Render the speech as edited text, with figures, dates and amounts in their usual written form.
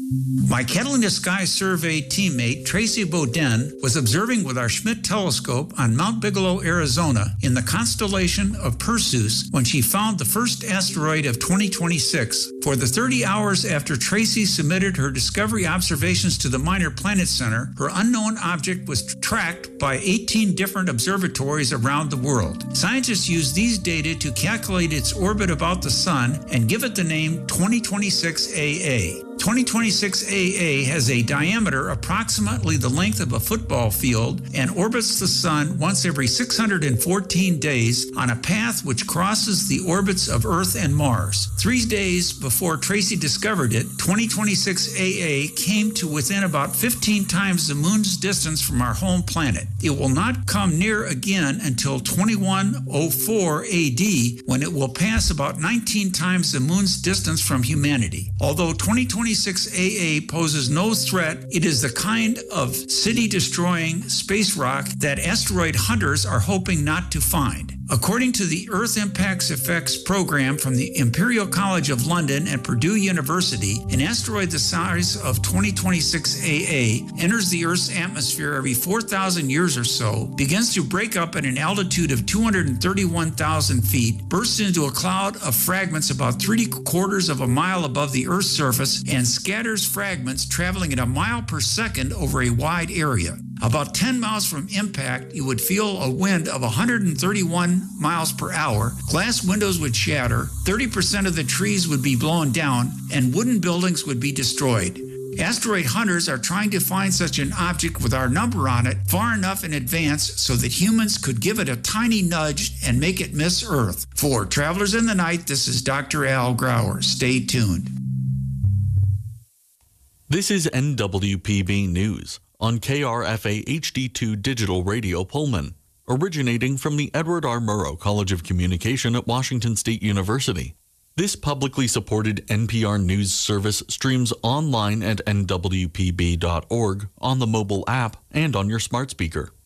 My Catalina Sky Survey teammate Tracy Bowden was observing with our Schmidt telescope on Mount Bigelow, Arizona, in the constellation of Perseus when she found the first asteroid of 2026. For the 30 hours after Tracy submitted her discovery observations to the Minor Planet Center, her unknown object was tracked by 18 different observatories around the world. Scientists used these data to calculate its orbit about the Sun and give it the name 2026 AA. 2026 AA has a diameter approximately the length of a football field and orbits the Sun once every 614 days on a path which crosses the orbits of Earth and Mars. 3 days before Tracy discovered it, 2026 AA came to within about 15 times the Moon's distance from our home planet. It will not come near again until 2104 AD, when it will pass about 19 times the Moon's distance from humanity. Although 2026 AA poses no threat, it is the kind of city-destroying space rock that asteroid hunters are hoping not to find. According to the Earth Impacts Effects program from the Imperial College of London and Purdue University, an asteroid the size of 2026 AA enters the Earth's atmosphere every 4,000 years or so, begins to break up at an altitude of 231,000 feet, bursts into a cloud of fragments about 3/4 of a mile above the Earth's surface, and scatters fragments traveling at a mile per second over a wide area. About 10 miles from impact, you would feel a wind of 131 miles per hour, glass windows would shatter, 30% of the trees would be blown down, and wooden buildings would be destroyed. Asteroid hunters are trying to find such an object with our number on it far enough in advance so that humans could give it a tiny nudge and make it miss Earth. For Travelers in the Night, this is Dr. Al Grauer. Stay tuned. This is NWPB News on KRFA HD2 Digital Radio Pullman, originating from the Edward R. Murrow College of Communication at Washington State University. This publicly supported NPR News service streams online at nwpb.org, on the mobile app, and on your smart speaker.